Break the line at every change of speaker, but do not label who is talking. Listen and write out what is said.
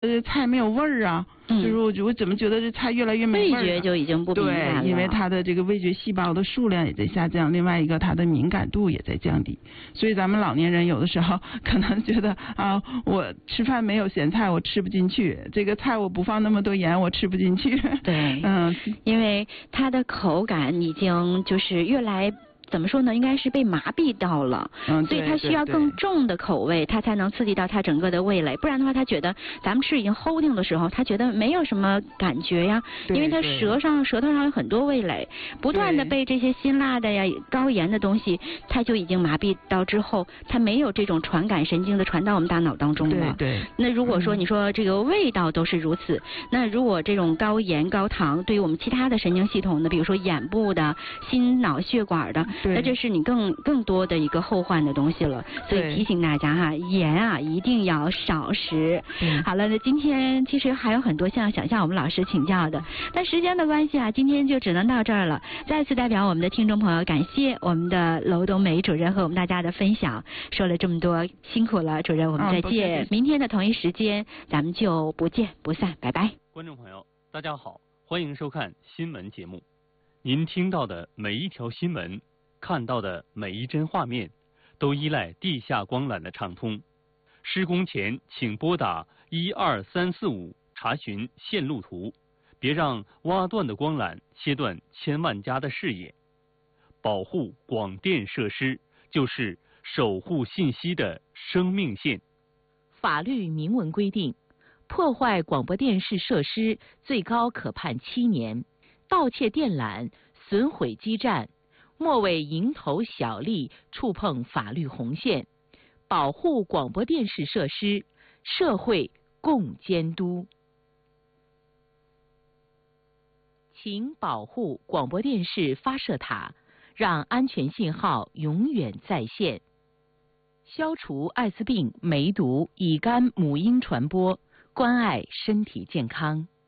菜没有味儿啊，就是我怎么觉得这菜越来越没味儿、啊，
味觉就已经不敏感了。
对，因为它的这个味觉细胞的数量也在下降，另外一个它的敏感度也在降低，所以咱们老年人有的时候可能觉得啊，我吃饭没有咸菜我吃不进去，这个菜我不放那么多盐我吃不进去。
对，因为它的口感已经就是越来。怎么说呢？应该是被麻痹到了，所以它需要更重的口味，它才能刺激到它整个的味蕾。不然的话，他觉得咱们吃已经齁定的时候，他觉得没有什么感觉呀，因为他舌头上有很多味蕾，不断的被这些辛辣的呀、高盐的东西，它就已经麻痹到之后，它没有这种传感神经的传到我们大脑当中了。
对。
那如果说你说这个味道都是如此，那如果这种高盐高糖对于我们其他的神经系统的，比如说眼部的、心脑血管的。那这是你更多的一个后患的东西了，所以提醒大家哈，盐啊一定要少食。好了，那今天其实还有很多想向我们老师请教的，但时间的关系啊，今天就只能到这儿了。再次代表我们的听众朋友，感谢我们的娄冬梅主任和我们大家的分享，说了这么多，辛苦了，主任，我们再见。明天的同一时间，咱们就不见不散，拜拜。
观众朋友，大家好，欢迎收看新闻节目。您听到的每一条新闻，看到的每一帧画面，都依赖地下光缆的畅通。施工前请拨打12345查询线路图，别让挖断的光缆切断千万家的视野。保护广电设施就是守护信息的生命线。
法律明文规定，破坏广播电视设施最高可判7年，盗窃电缆、损毁基站，莫为蝇头小利，触碰法律红线。保护广播电视设施，社会共监督。请保护广播电视发射塔，让安全信号永远在线。消除艾滋病、梅毒、乙肝、母婴传播，关爱身体健康。